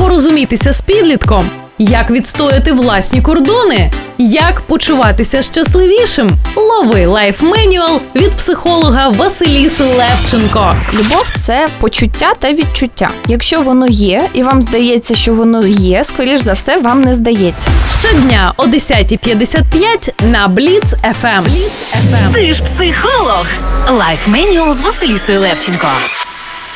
порозумітися з підлітком, як відстояти власні кордони, як почуватися щасливішим. Лови лайф-менюал від психолога Василіси Левченко. Любов – це почуття та відчуття. Якщо воно є, і вам здається, що воно є, скоріш за все, вам не здається. Щодня о 10:55 на Бліц FM. Ти ж психолог. Лайф-менюал з Василісою Левченко.